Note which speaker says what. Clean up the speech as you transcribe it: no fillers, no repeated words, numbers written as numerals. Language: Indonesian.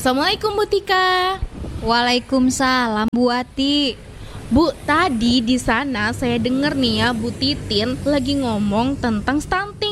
Speaker 1: Assalamualaikum Bu Tika.
Speaker 2: Waalaikumsalam Bu Ati.
Speaker 1: Bu, tadi di sana saya dengar nih ya Bu Titin lagi ngomong tentang stunting.